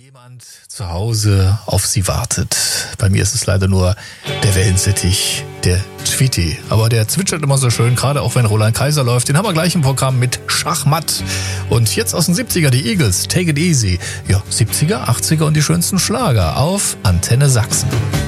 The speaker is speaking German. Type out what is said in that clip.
jemand zu Hause auf sie wartet. Bei mir ist es leider nur der Wellensittich, der Tweety. Aber der zwitschert immer so schön, gerade auch wenn Roland Kaiser läuft. Den haben wir gleich im Programm mit Schachmatt. Und jetzt aus den 70er, die Eagles, Take It Easy. Ja, 70er, 80er und die schönsten Schlager auf Antenne Sachsen.